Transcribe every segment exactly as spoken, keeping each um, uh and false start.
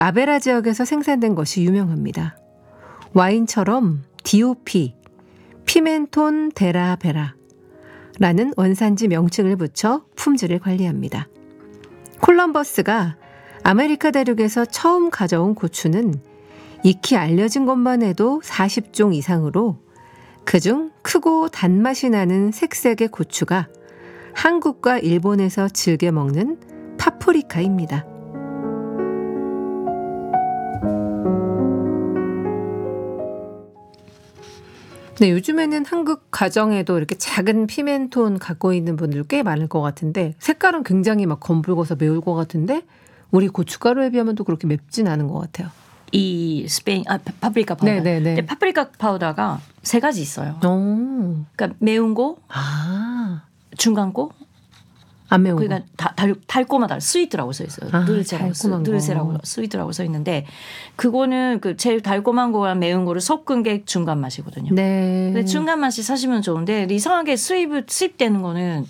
아베라 지역에서 생산된 것이 유명합니다. 와인처럼 디오피, 피멘톤 데라베라 라는 원산지 명칭을 붙여 품질을 관리합니다. 콜럼버스가 아메리카 대륙에서 처음 가져온 고추는 익히 알려진 것만 해도 사십 종 이상으로 그중 크고 단맛이 나는 색색의 고추가 한국과 일본에서 즐겨 먹는 파프리카입니다. 네, 요즘에는 한국 가정에도 이렇게 작은 피멘톤 갖고 있는 분들 꽤 많을 것 같은데 색깔은 굉장히 막 검붉어서 매울 것 같은데 우리 고춧가루에 비하면 또 그렇게 맵진 않은 것 같아요. 이 스페인 아 파프리카 파우더. 네네네. 근데 파프리카 파우더가 세 가지 있어요. 오. 그러니까 매운 거, 아. 중간 거, 안 매운 그러니까 거. 다, 달, 달콤하다. 스위트라고 써 있어요. 아, 느르세라고 달콤한 거. 느르세라고 스위트라고 써 있는데 그거는 그 제일 달콤한 거랑 매운 거를 섞은 게 중간 맛이거든요. 네. 근데 중간 맛이 사시면 좋은데 이상하게 수입 수입되는 거는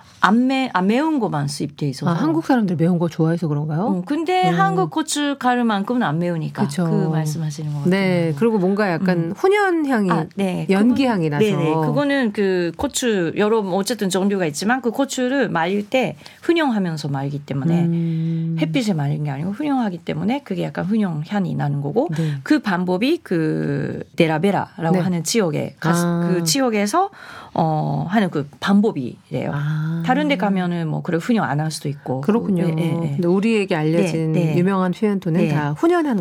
안, 매, 안 매운 거만 수입돼 있어서. 아, 한국 사람들 매운 거 좋아해서 그런가요? 어, 근데 음. 한국 고춧가루만큼은 안 매우니까 그쵸. 그 말씀하시는 것 같아요. 네, 그리고 뭔가 약간 음. 훈연 향이, 아, 네. 연기 그건, 향이 나서. 네네. 그거는 그 고추 여러 어쨌든 종류가 있지만 그 고추를 말릴 때 훈연하면서 말기 때문에 음. 햇빛에 말린 게 아니고 훈연하기 때문에 그게 약간 훈연 향이 나는 거고 네. 그 방법이 그 데라베라라고 네. 하는 지역에 가, 아. 그 지역에서 어 하는 그 방법이래요. 아. 다른 데 가면은 뭐 그래 훈연 안 할 수도 있고. 그렇군요. 그, 예, 예, 예. 근데 우리에게 알려진 네, 네. 유명한 표현토는 네. 다 훈연한 음.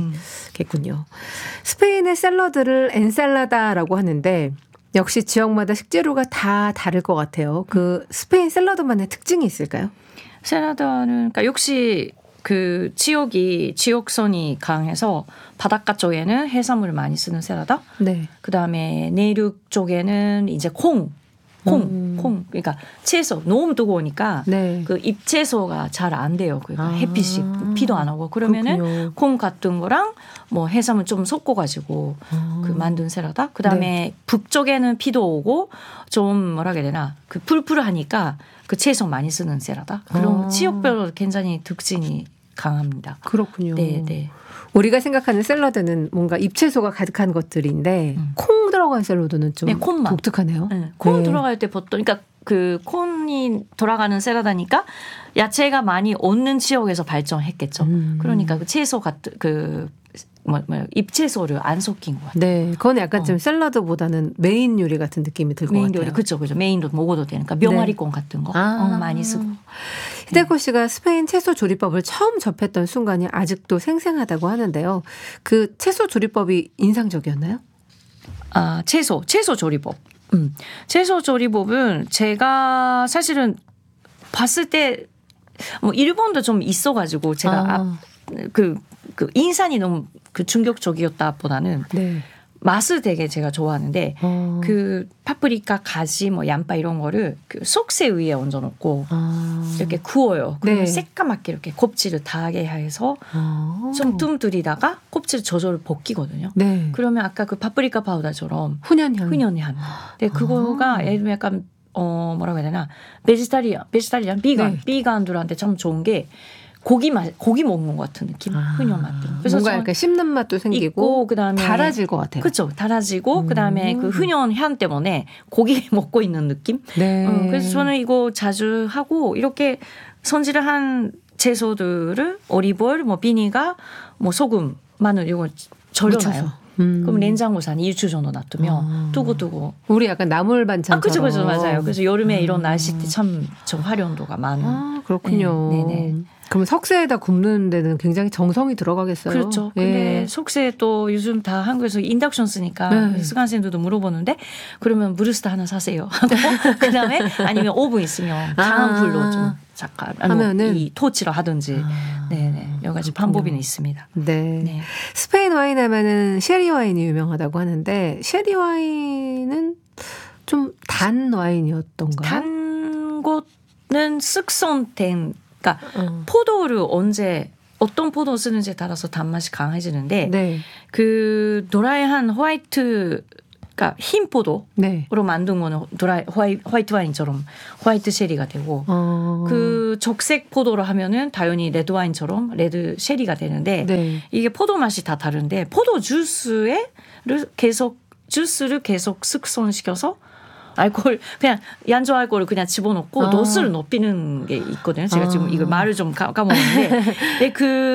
것들이겠군요. 스페인의 샐러드를 엔살라다라고 하는데 역시 지역마다 식재료가 다 다를 것 같아요. 그 스페인 샐러드만의 특징이 있을까요? 샐러드는 그러니까 역시 그 지역이 지역선이 강해서 바닷가 쪽에는 해산물을 많이 쓰는 샐러드. 네. 그다음에 내륙 쪽에는 이제 콩, 콩, 음. 콩. 그러니까 채소 너무 뜨거우니까 네. 그 잎채소가 잘 안 돼요. 그러니까 아. 햇빛이 비도 안 오고 그러면은 그렇군요. 콩 같은 거랑 뭐 해산물 좀 섞어가지고 아. 그 만든 샐러드. 그다음에 네. 북쪽에는 비도 오고 좀 뭐라 해야 되나 그 풀풀하니까 그 채소 많이 쓰는 샐러드. 그런 아. 지역별로 굉장히 특징이 강합니다. 그렇군요. 네, 네. 우리가 생각하는 샐러드는 뭔가 잎채소가 가득한 것들인데 음. 콩 들어간 샐러드는 좀 네, 콩만. 독특하네요. 네, 콩 네. 들어갈 때 보통 그러니까 그 콩이 돌아가는 샐러드니까 야채가 많이 없는 지역에서 발전했겠죠. 음. 그러니까 그 채소 같은 그 뭐, 뭐 잎채소를 안 섞인 것 같아요. 네, 그건 약간 어. 좀 샐러드보다는 메인 요리 같은 느낌이 들 것 메인 같아요. 요리 그죠 그죠 메인도 먹어도 되니까 명아리콩 같은 거 아. 어, 많이 쓰고. 히데코 씨가 스페인 채소 조리법을 처음 접했던 순간이 아직도 생생하다고 하는데요. 그 채소 조리법이 인상적이었나요? 아 채소 채소 조리법. 음 채소 조리법은 제가 사실은 봤을 때 뭐 일본도 좀 있어가지고 제가 아. 그, 그 인상이 너무 그 충격적이었다보다는 네. 맛을 되게 제가 좋아하는데 어. 그 파프리카, 가지, 뭐 양파 이런 거를 그 속세 위에 얹어놓고 아. 이렇게 구워요. 그러면 네. 새까맣게 이렇게 껍질을 다하게 해서 아. 좀 뜸들이다가 껍질 저절로 벗기거든요. 네. 그러면 아까 그 파프리카 파우더처럼 훈연향. 훈연이 합니다. 근데 그거가 아. 예를 들면 약간 어 뭐라고 해야 되나 베지타리안, 베지타리안, 비건, 네. 비건들한테 참 좋은 게 고기 맛, 고기 먹는 것 같은 느낌, 아. 훈연 맛. 뭔가 약간 씹는 맛도 생기고 있고 그다음에 달아질 것 같아요. 그렇죠, 달아지고 음. 그다음에 그 훈연 향 때문에 고기 먹고 있는 느낌. 네. 어, 그래서 저는 이거 자주 하고 이렇게 손질을 한 채소들을 오리브오일, 뭐 비니가, 뭐 소금, 마늘 이거 절여놔요. 음. 그럼 냉장고에서 한 이 주 정도 놔두면 아. 두고두고. 우리 약간 나물 반찬처럼. 아, 그죠, 그죠, 맞아요. 그래서 여름에 아. 이런 날씨 때 참 좀 활용도가 많은. 아, 그렇군요. 네, 네, 네. 그럼 석쇠에다 굽는 데는 굉장히 정성이 들어가겠어요. 그렇죠. 예. 근데 속세 또 요즘 다 한국에서 인덕션 쓰니까 네. 수강 쌤들도 물어보는데 그러면 브루스타 하나 사세요. 하고 그다음에 아니면 오븐 있으면 강한 아. 불로 좀 잠깐 하면은? 이 토치로 하든지. 아, 네네 여러 가지 그렇군요. 방법이 있습니다. 네. 네. 스페인 와인 하면은 쉐리 와인이 유명하다고 하는데 쉐리 와인은 좀 단 와인이었던가요? 단 거는 숙성된 그러니까 어. 포도를 언제 어떤 포도 쓰는지에 따라서 단맛이 강해지는데 네. 그 드라이한 화이트 그러니까 흰 포도로 네. 만든 거는 드라이 화이, 화이트 와인처럼 화이트 쉐리가 되고 어. 그 적색 포도로 하면은 당연히 레드 와인처럼 레드 쉐리가 되는데 네. 이게 포도 맛이 다 다른데 포도 주스에를 계속 주스를 계속 숙성시켜서 알코올 그냥 얀조 알코올을 그냥 집어넣고 아. 도수를 높이는 게 있거든요. 제가 아. 지금 이걸 말을 좀 까- 까먹었는데 근데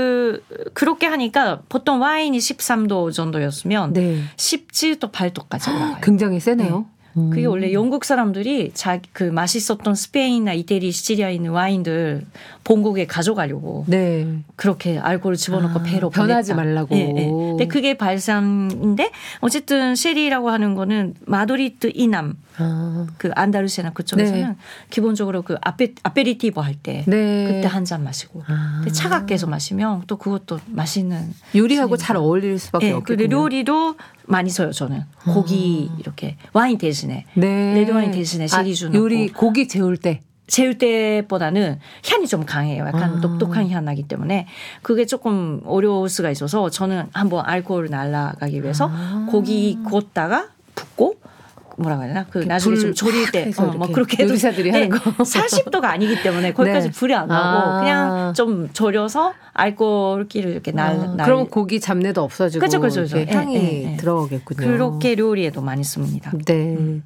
그 그렇게 하니까 보통 와인이 십삼 도 정도였으면 네. 십칠 도 팔 도까지 올라가요. 굉장히 세네요. 음. 그게 원래 영국 사람들이 자기 그 맛있었던 스페인이나 이태리, 시치리아에 있는 와인들 본국에 가져가려고 네. 그렇게 알코올을 집어넣고 아, 배로 변하지 보냈다. 말라고. 예, 예. 근데 그게 발산인데 어쨌든 쉐리라고 하는 거는 마드리드 이남 아. 그 안다루시아나 그쪽에서는 네. 기본적으로 그 아페, 아페리티보 할 때 네. 그때 한 잔 마시고 아. 근데 차갑게 해서 마시면 또 그것도 맛있는 요리하고 잘 어울릴 수밖에 예, 없겠군요. 그리고 요리도 많이 써요 저는 고기 이렇게 와인 대신에 네. 레드 와인 대신에 쉐리주 넣고 요리 고기 재울 때. 재울 때보다는 향이 좀 강해요. 약간 아. 독특한 향 나기 때문에 그게 조금 어려울 수가 있어서 저는 한번 알코올을 날아가기 위해서 아. 고기 구웠다가 붓고 뭐라고 해야 되나 그 나중에 좀 조릴 때 해서 어, 뭐 이렇게 그렇게 해도 요리사들이 하는 거. 사십 도가 아니기 때문에 거기까지 네. 불이 안 나고 아. 그냥 좀 졸여서 알코올기를 이렇게 날, 아, 날 그럼 고기 잡내도 없어지고 그죠, 그죠, 그죠. 이렇게 예, 향이 예, 예. 들어가겠군요. 그렇게 요리에도 많이 씁니다. 네. 음.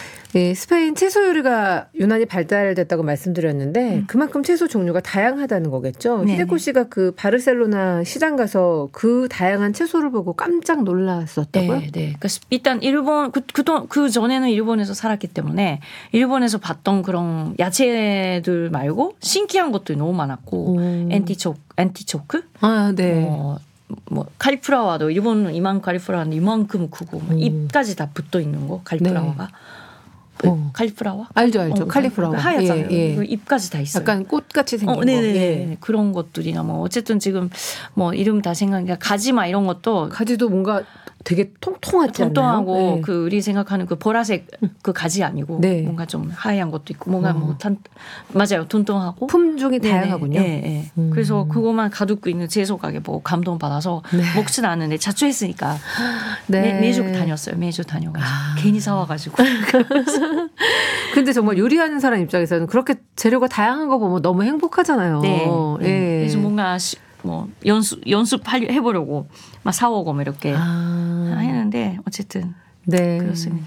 예, 스페인 채소 요리가 유난히 발달됐다고 말씀드렸는데 음. 그만큼 채소 종류가 다양하다는 거겠죠. 네네. 히데코 씨가 그 바르셀로나 시장 가서 그 다양한 채소를 보고 깜짝 놀랐었다고요? 네, 네. 그러니까 일단 일본 그, 그동 그 전에는 일본에서 살았기 때문에 일본에서 봤던 그런 야채들 말고 신기한 것들이 너무 많았고 음. 엔티초 엔티초크 아, 네. 뭐, 뭐 칼리플라워도 일본은 이만 칼리플라워인데 이만큼 크고 뭐 음. 입까지 다 붙어 있는 거 칼리플라워가 그 어. 칼리플라워 알죠, 알죠. 어, 칼리플라워. 하얗잖아요. 예, 예. 그 입까지 다 있어요. 약간 꽃같이 생긴 어, 네네. 거. 예. 그런 것들이나 뭐 어쨌든 지금 뭐 이름 다 생각하니까 가지마 이런 것도 가지도 뭔가 되게 통통하지 않나요? 통통하고 네. 그 우리 생각하는 그 보라색 그 가지 아니고 네. 뭔가 좀 하얀 것도 있고 뭔가 어. 뭐 탄, 맞아요 통통하고 품종이 네네. 다양하군요. 예, 예. 음. 그래서 그것만 가두고 있는 채소 가게 보고 감동 받아서 네. 먹진 않는데 자주했으니까 네. 매, 매주 다녔어요. 매주 다녀가지고 아. 괜히 사와가지고 근데 정말 요리하는 사람 입장에서는 그렇게 재료가 다양한 거 보면 너무 행복하잖아요. 네. 네. 예. 그래서 뭔가 시, 뭐 연습 연습해보려고 막 사오고 뭐 이렇게 아. 했는데 어쨌든 네. 그렇습니다.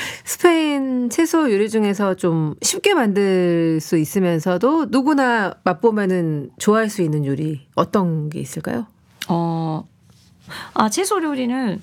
스페인 채소 요리 중에서 좀 쉽게 만들 수 있으면서도 누구나 맛보면은 좋아할 수 있는 요리 어떤 게 있을까요? 어, 아, 채소 요리는,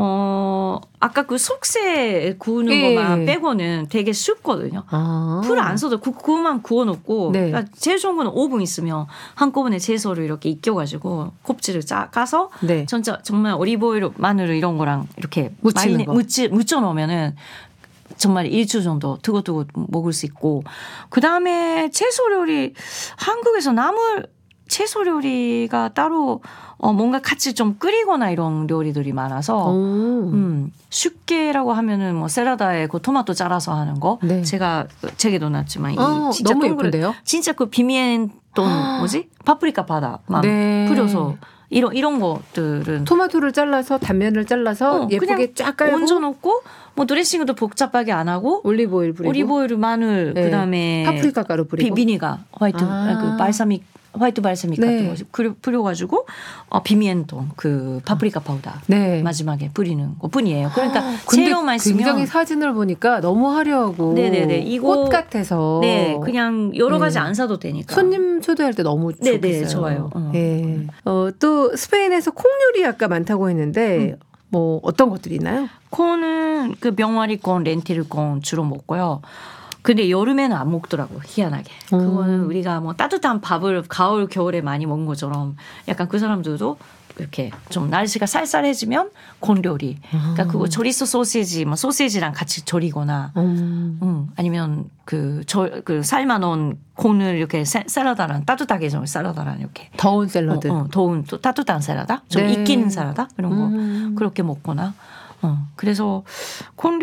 어, 아까 그 속새 구우는 예. 것만 빼고는 되게 쉽거든요. 아. 풀 안 써도 그, 그거만 구워놓고. 네. 그러니까 제일 좋은 거는 오 분 있으면 한꺼번에 채소를 이렇게 익혀가지고 껍질을 짜, 까서. 네. 진짜 정말 올리브오일, 마늘 이런 거랑 이렇게 묻히는 마리네- 거. 묻지, 묻혀 놓으면은 정말 일주 정도 두고두고 먹을 수 있고. 그 다음에 채소 요리, 한국에서 나물 채소 요리가 따로 어, 뭔가 같이 좀 끓이거나 이런 요리들이 많아서 오. 음, 쉽게라고 하면은 뭐 샐러드에 그 토마토 잘라서 하는 거 네. 제가 책에도 놨지만 어, 이 진짜 너무 동그랗- 예쁜데요? 진짜 그 비미엔돈 뭐지 파프리카 바다만 네. 뿌려서 이런 이런 것들은 토마토를 잘라서 단면을 잘라서 어, 예쁘게 그냥 쫙 깔고 얹어놓고 뭐 드레싱도 복잡하게 안 하고 올리브 오일 뿌리고 올리브오일 마늘 네. 그다음에 파프리카 가루 뿌리고 비, 비니가 화이트 아. 그 발사믹 화이트 발사믹 네. 같은 거 뿌려- 뿌려가지고 어, 비미엔돈 그 파프리카 파우더 네. 마지막에 뿌리는 것뿐이에요. 그러니까 근데 재료만 있으면 굉장히 사진을 보니까 너무 화려하고 네네네. 이거- 꽃 같아서 네 그냥 여러 가지 네. 안 사도 되니까 손님 초대할 때 너무 네네, 좋겠어요. 좋아요. 어. 예. 어, 또 스페인에서 콩 요리 아까 많다고 했는데 음. 뭐 어떤 것들이 있나요? 콘은 그 병아리콘, 렌틸콘 주로 먹고요. 근데 여름에는 안 먹더라고 희한하게. 그거는 음. 우리가 뭐 따뜻한 밥을 가을 겨울에 많이 먹는 것처럼 약간 그 사람들도 이렇게 좀 날씨가 쌀쌀해지면 콘 요리. 그러니까 그거 조리소 소시지, 뭐 소시지랑 같이 조리거나, 음. 음, 아니면 그 저 그 삶아놓은 콘을 이렇게 사- 샐러드랑 따뜻하게 좀 샐러드랑 이렇게 더운 샐러드. 어, 어, 더운 또 따뜻한 샐러드, 좀 네. 익히는 샐러드 이런 거 음. 그렇게 먹거나. 어, 그래서 콘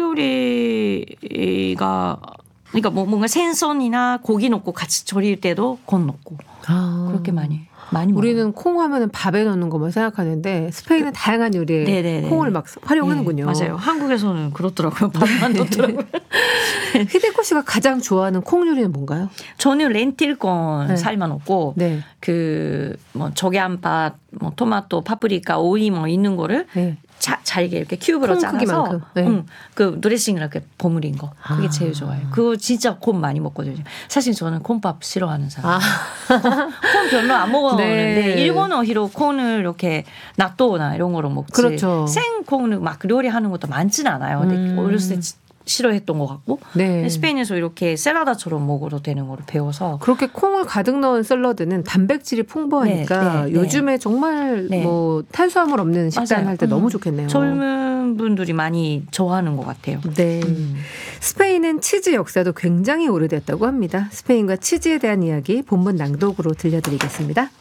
요리가 그러니까 뭐 뭔가 생선이나 고기 넣고 같이 조릴 때도 콘 넣고 아. 그렇게 많이. 많이 먹어요. 우리는 콩 하면은 밥에 넣는 것만 생각하는데 스페인은 다양한 요리에 네네네. 콩을 막 활용하는군요. 네, 맞아요. 한국에서는 그렇더라고요. 밥만 넣더라고요. 히데코 씨가 가장 좋아하는 콩 요리는 뭔가요? 저는 렌틸콘 네. 삶아 놓고 네. 그 뭐 조개한밭, 뭐 토마토, 파프리카, 오이 뭐 있는 거를 네. 자, 잘게 이렇게 큐브로 콩 잘라서 크기만큼. 네. 응, 그 드레싱을 이렇게 버무린 거 그게 아. 제일 좋아요. 그거 진짜 콩 많이 먹거든요. 사실 저는 콩밥 싫어하는 사람. 아. 콩 별로 안 먹었는데 네. 일본어로 콩을 이렇게 낫또나 이런 거로 먹지. 그렇죠. 생콩을 막 요리하는 것도 많지는 않아요. 근데 음. 어렸을 때 싫어했던 것 같고 네. 스페인에서 이렇게 샐러드처럼 먹어도 되는 거를 배워서 그렇게 콩을 가득 넣은 샐러드는 단백질이 풍부하니까 네, 네, 요즘에 정말 네. 뭐 탄수화물 없는 식단 맞아요. 할 때 음. 너무 좋겠네요. 젊은 분들이 많이 좋아하는 것 같아요. 네. 음. 스페인은 치즈 역사도 굉장히 오래됐다고 합니다. 스페인과 치즈에 대한 이야기 본문 낭독으로 들려드리겠습니다.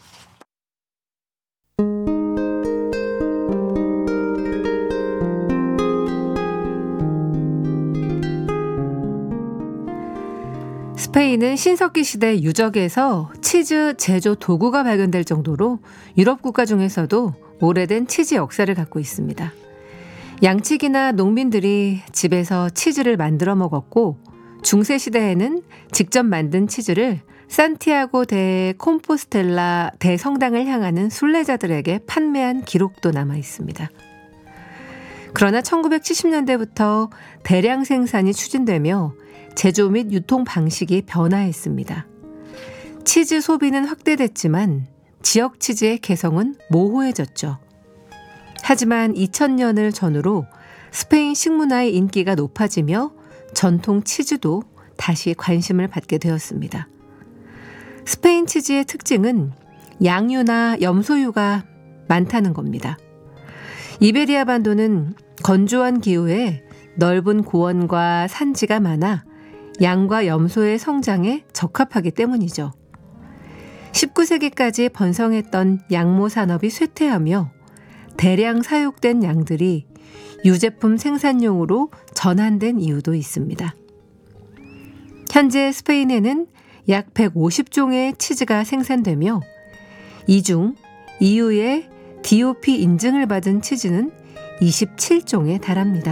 스페인은 신석기 시대 유적에서 치즈 제조 도구가 발견될 정도로 유럽 국가 중에서도 오래된 치즈 역사를 갖고 있습니다. 양치기나 농민들이 집에서 치즈를 만들어 먹었고 중세 시대에는 직접 만든 치즈를 산티아고 데 콤포스텔라 대성당을 향하는 순례자들에게 판매한 기록도 남아 있습니다. 그러나 천구백칠십 년대부터 대량 생산이 추진되며 제조 및 유통 방식이 변화했습니다. 치즈 소비는 확대됐지만 지역 치즈의 개성은 모호해졌죠. 하지만 이천 년을 전후로 스페인 식문화의 인기가 높아지며 전통 치즈도 다시 관심을 받게 되었습니다. 스페인 치즈의 특징은 양유나 염소유가 많다는 겁니다. 이베리아 반도는 건조한 기후에 넓은 고원과 산지가 많아 양과 염소의 성장에 적합하기 때문이죠. 십구 세기까지 번성했던 양모 산업이 쇠퇴하며 대량 사육된 양들이 유제품 생산용으로 전환된 이유도 있습니다. 현재 스페인에는 약 백오십 종의 치즈가 생산되며 이 중 이유의 디오피 인증을 받은 치즈는 이십칠 종에 달합니다.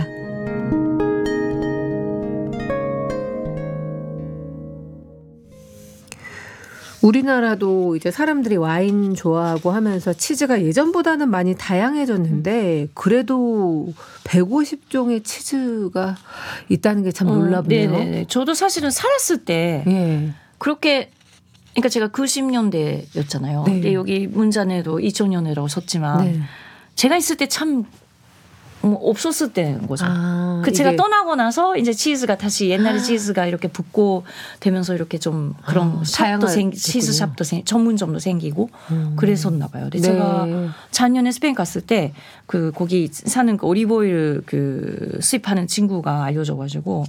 우리나라도 이제 사람들이 와인 좋아하고 하면서 치즈가 예전보다는 많이 다양해졌는데 그래도 백오십 종의 치즈가 있다는 게 참 놀랍네요. 어, 네네. 저도 사실은 살았을 때 예. 그렇게 그러니까 제가 구십 년대였잖아요. 네. 근데 여기 문자네도 이천 년이라고 썼지만 네. 제가 있을 때 참 뭐 없었을 때인 거죠. 아, 그 제가 이게- 떠나고 나서 이제 치즈가 다시 옛날에 치즈가 이렇게 붙고 되면서 이렇게 좀 그런 아, 샵도 다양한- 생 치즈 됐군요. 샵도 생 전문점도 생기고 음. 그랬었나 봐요. 근데 네. 제가 작년에 스페인 갔을 때 그 거기 사는 그 올리브오일 그 수입하는 친구가 알려줘가지고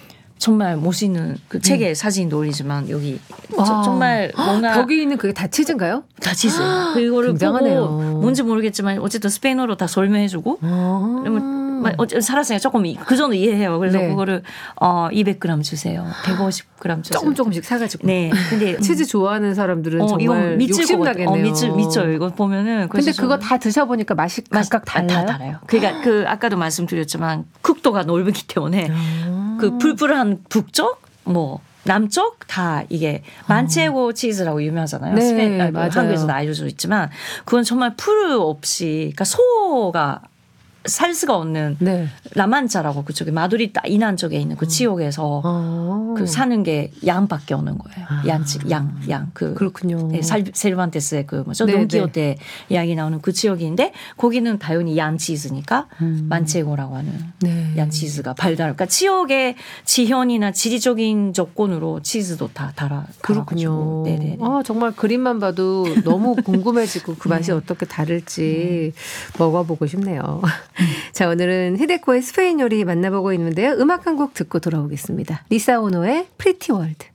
정말 멋있는 그 책에 사진도 올리지만 여기 저- 아. 정말 뭔가 벽에 있는 그게 다 치즈인가요? 다 치즈예요. 그거를 굉장하네요. 보고 뭔지 모르겠지만 어쨌든 스페인어로 다 설명해주고 아. 그러면 어쨌든 살았으니까 조금 그 정도 이해해요. 그래서 네. 그거를 어 이백 그램 주세요. 백오십 그램 주세요. 조금 조금씩 사가지고. 네. 근데 치즈 좋아하는 사람들은 어, 정말 이건 미칠 것 같아요. 욕심나겠네요. 어, 미칠 미쳐요. 이거 보면은. 근데 그래서 그거 저는 다 드셔보니까 맛이 각각 다 달라요? 달라요. 그러니까 그 아까도 말씀드렸지만 극도가 넓기 때문에 아. 그 불불한 북쪽 뭐 남쪽 다 이게 만체고 치즈라고 유명하잖아요. 네, 스페인, 아, 맞아요. 한국에서도 알려져 있지만 그건 정말 풀 없이 그러니까 소가 살 수가 없는 네. 라만차라고 그쪽에 마드리드 이난 쪽에 있는 그 지역에서 아. 그 사는 게 양밖에 없는 거예요. 아. 양치 양, 양. 그 그렇군요. 네, 살, 셀반테스의 그 뭐죠? 네, 돈키호테 이야기 나오는 그 지역인데 거기는 당연히 양치즈니까 음. 만체고라고 하는 네. 양치즈가 발달. 그러니까 지역의 지형이나 지리적인 조건으로 치즈도 다 달아. 그렇군요. 달아가지고. 네네. 아, 정말 그림만 봐도 너무 궁금해지고 그 맛이 네. 어떻게 다를지 먹어보고 싶네요. 자, 오늘은 히데코의 스페인 요리 만나보고 있는데요. 음악 한 곡 듣고 돌아오겠습니다. 리사 오노의 프리티 월드.